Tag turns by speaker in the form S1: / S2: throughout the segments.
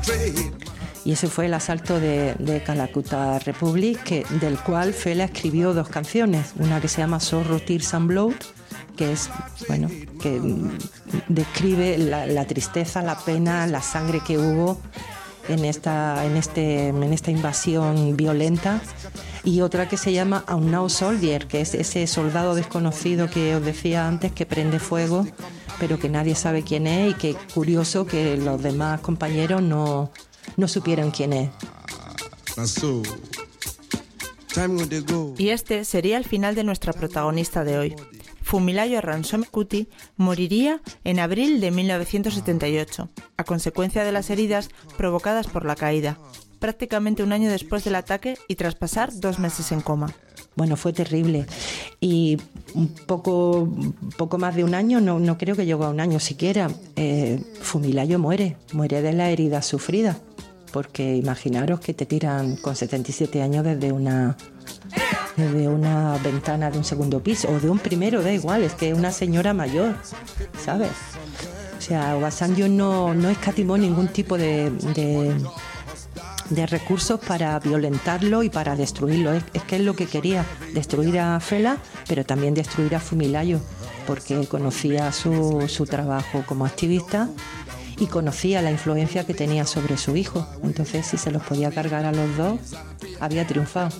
S1: Y ese fue el asalto de Calcutta Republic, del cual Fela escribió 2 canciones, una que se llama Sorrow, Tears and Blood, que es, bueno, que describe la tristeza, la pena, la sangre que hubo en esta invasión violenta, y otra que se llama Unknown Soldier, que es ese soldado desconocido que os decía antes, que prende fuego, pero que nadie sabe quién es, y que curioso que los demás compañeros no supieran quién es.
S2: Y este sería el final de nuestra protagonista de hoy. Funmilayo Ransome Kuti moriría en abril de 1978, a consecuencia de las heridas provocadas por la caída, prácticamente un año después del ataque y tras pasar 2 meses en coma.
S1: Bueno, fue terrible. Y un poco más de un año, no creo que llegó a un año siquiera, Funmilayo muere de las heridas sufridas, porque imaginaros que te tiran con 77 años desde una ventana de un segundo piso o de un primero, da igual, es que es una señora mayor, ¿sabes? O sea, Obasanjo no escatimó ningún tipo de recursos para violentarlo y para destruirlo. Es que es lo que quería, destruir a Fela, pero también destruir a Funmilayo, porque conocía su trabajo como activista y conocía la influencia que tenía sobre su hijo. Entonces, si se los podía cargar a los dos, había triunfado.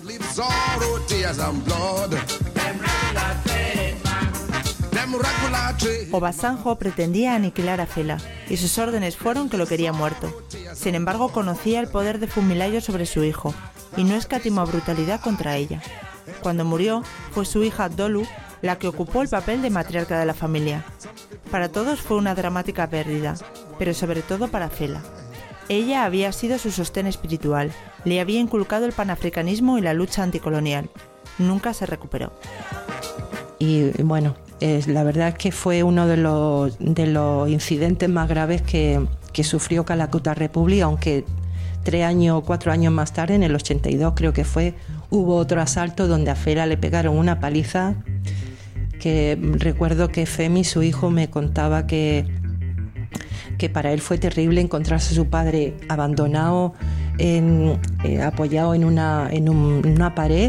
S2: Obasanjo pretendía aniquilar a Fela y sus órdenes fueron que lo quería muerto. Sin embargo, conocía el poder de Funmilayo sobre su hijo y no escatimó brutalidad contra ella. Cuando murió, fue su hija Dolu la que ocupó el papel de matriarca de la familia. Para todos fue una dramática pérdida, pero sobre todo para Fela. Ella había sido su sostén espiritual, le había inculcado el panafricanismo y la lucha anticolonial. Nunca se recuperó.
S1: Y bueno, la verdad es que fue uno de los incidentes más graves que sufrió Calcutta Republic, aunque 4 años más tarde, en el 82 creo que fue, hubo otro asalto donde a Fela le pegaron una paliza, que recuerdo que Femi, su hijo, me contaba que para él fue terrible encontrarse a su padre abandonado, apoyado en una pared,